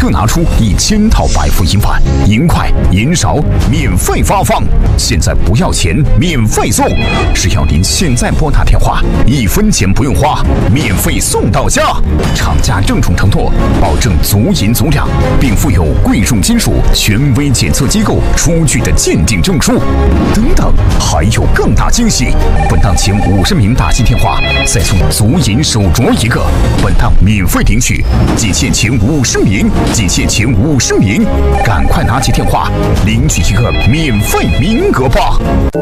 个拿出1000套白付银碗，银快银少免费发放，现在不要钱，免费送，只要您现在拨打电话，1分钱不用花，免费送到家。厂家郑重承诺，保证足银足量，并附有贵重金属权威检测机构出具的鉴定证书。等等，还有更大惊喜！本档前50名打进电话，再送足银手镯1个。本档免费领取，仅限前50名，仅限前50名，赶快拿起电话领取1个免费名额吧！